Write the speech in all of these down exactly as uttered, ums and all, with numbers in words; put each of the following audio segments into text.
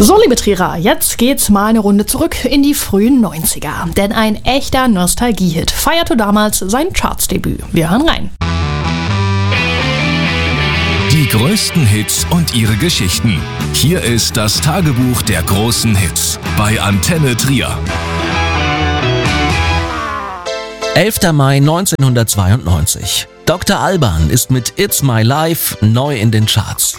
So, liebe Trierer, jetzt geht's mal eine Runde zurück in die frühen neunziger. Denn ein echter Nostalgie-Hit feierte damals sein Chartsdebüt. Wir hören rein. Die größten Hits und ihre Geschichten. Hier ist das Tagebuch der großen Hits bei Antenne Trier. elfter Mai neunzehnhundertzweiundneunzig. Doktor Alban ist mit It's My Life neu in den Charts.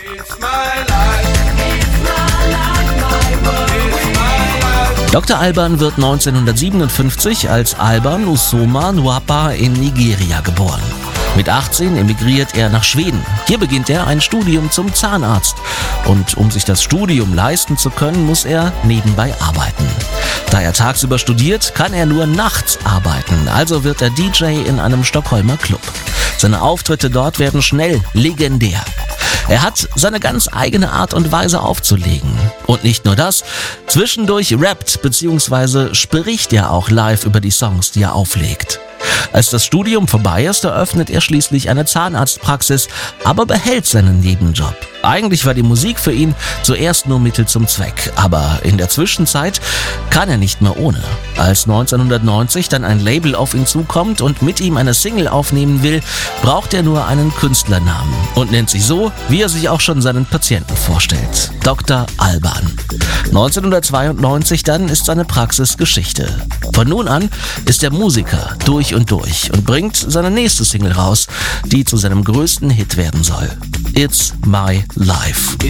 Doktor Alban wird neunzehnhundertsiebenundfünfzig als Alban Usoma Nwapa in Nigeria geboren. Mit achtzehn emigriert er nach Schweden. Hier beginnt er ein Studium zum Zahnarzt. Und um sich das Studium leisten zu können, muss er nebenbei arbeiten. Da er tagsüber studiert, kann er nur nachts arbeiten. Also wird er D J in einem Stockholmer Club. Seine Auftritte dort werden schnell legendär. Er hat seine ganz eigene Art und Weise aufzulegen. Und nicht nur das, zwischendurch rappt bzw. spricht er auch live über die Songs, die er auflegt. Als das Studium vorbei ist, eröffnet er schließlich eine Zahnarztpraxis, aber behält seinen Nebenjob. Eigentlich war die Musik für ihn zuerst nur Mittel zum Zweck, aber in der Zwischenzeit kann er nicht mehr ohne. Als neunzehnhundertneunzig dann ein Label auf ihn zukommt und mit ihm eine Single aufnehmen will, braucht er nur einen Künstlernamen und nennt sich so, wie er sich auch schon seinen Patienten vorstellt: Doktor Alban. neunzehnhundertzweiundneunzig dann ist seine Praxis Geschichte. Von nun an ist er Musiker durch und durch und bringt seine nächste Single raus, die zu seinem größten Hit werden soll: It's My Life.